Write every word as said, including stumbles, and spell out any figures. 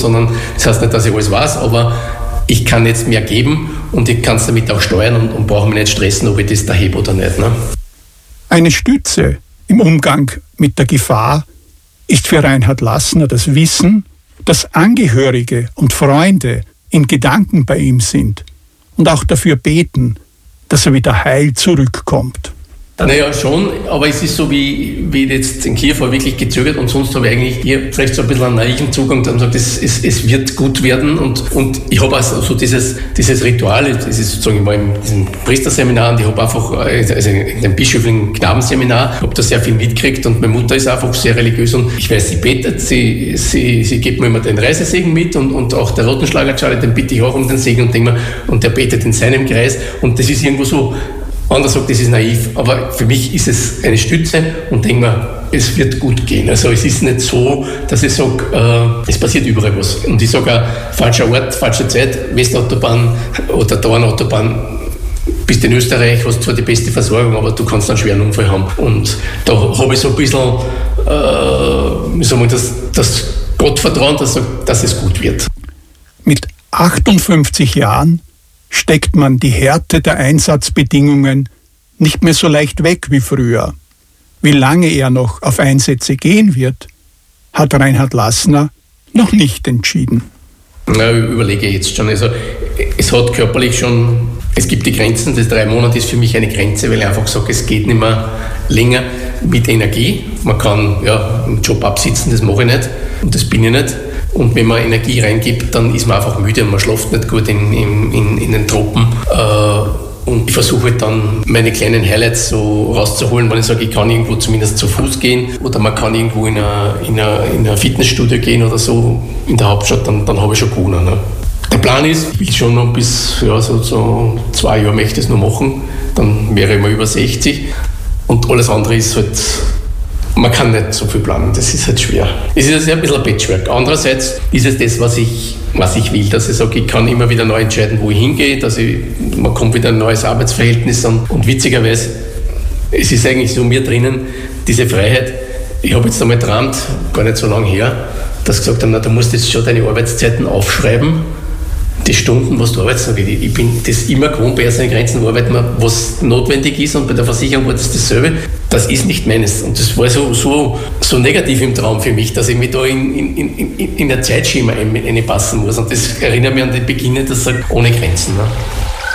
sondern das heißt nicht, dass ich alles weiß, aber ich kann jetzt mehr geben und ich kann es damit auch steuern und, und brauche mich nicht stressen, ob ich das da hebe oder nicht. Ne? Eine Stütze im Umgang mit der Gefahr ist für Reinhard Lassner das Wissen, dass Angehörige und Freunde in Gedanken bei ihm sind und auch dafür beten, dass er wieder heil zurückkommt. Naja, schon, aber es ist so, wie, wie jetzt in Kiew war wirklich gezögert und sonst habe ich eigentlich hier vielleicht so ein bisschen einen naiven Zugang, dann sagt, es, es, es wird gut werden und, und ich habe auch so dieses, dieses Ritual, das ist sozusagen, ich war in diesem Priesterseminar und ich habe einfach, also in einem bischöflichen Knabenseminar, habe da sehr viel mitgekriegt und meine Mutter ist einfach sehr religiös und ich weiß, sie betet, sie, sie, sie gibt mir immer den Reisesegen mit und, und auch der Rotenschlager Charlie, den bitte ich auch um den Segen und denke mir, und der betet in seinem Kreis und das ist irgendwo so. Anderer sagt, das ist naiv, aber für mich ist es eine Stütze und denke mir, es wird gut gehen. Also es ist nicht so, dass ich sage, äh, es passiert überall was. Und ich sage auch, falscher Ort, falsche Zeit, Westautobahn oder Dauernautobahn, bist in Österreich, hast zwar die beste Versorgung, aber du kannst einen schweren Unfall haben. Und da habe ich so ein bisschen, äh, wie sagen wir, das, das Gottvertrauen, dass, dass es gut wird. Mit achtundfünfzig Jahren steckt man die Härte der Einsatzbedingungen nicht mehr so leicht weg wie früher. Wie lange er noch auf Einsätze gehen wird, hat Reinhard Lassner noch nicht entschieden. Na, ich überlege jetzt schon. Also, es hat körperlich schon, es gibt die Grenzen, das drei Monate ist für mich eine Grenze, weil ich einfach sage, es geht nicht mehr länger mit Energie. Man kann ja, einen Job absitzen, das mache ich nicht und das bin ich nicht. Und wenn man Energie reingibt, dann ist man einfach müde und man schläft nicht gut in, in, in den Tropen. Und ich versuche halt dann meine kleinen Highlights so rauszuholen, wenn ich sage, ich kann irgendwo zumindest zu Fuß gehen oder man kann irgendwo in ein in eine, in eine Fitnessstudio gehen oder so in der Hauptstadt, dann, dann habe ich schon gewonnen. Ne? Der Plan ist, ich will schon noch bis ja, so, so zwei Jahre möchte ich es noch machen, dann wäre ich mal über sechzig und alles andere ist halt... Man kann nicht so viel planen, das ist halt schwer. Es ist ein bisschen ein Patchwork. Andererseits ist es das, was ich, was ich will, dass ich sage, ich kann immer wieder neu entscheiden, wo ich hingehe, dass ich, man kommt wieder ein neues Arbeitsverhältnis an. Und witzigerweise, es ist eigentlich so mir drinnen, diese Freiheit. Ich habe jetzt einmal geträumt, gar nicht so lange her, dass sie gesagt haben, na, du musst jetzt schon deine Arbeitszeiten aufschreiben, die Stunden, was du arbeitest. Ich, ich bin das immer gewohnt, bei ersten Grenzen arbeiten wir, was notwendig ist und bei der Versicherung war das dasselbe. Das ist nicht meines. Und das war so, so, so negativ im Traum für mich, dass ich mich da in, in, in, in ein Zeitschema einpassen muss. Und das erinnert mich an den Beginn, das sagt, ohne Grenzen. Ne?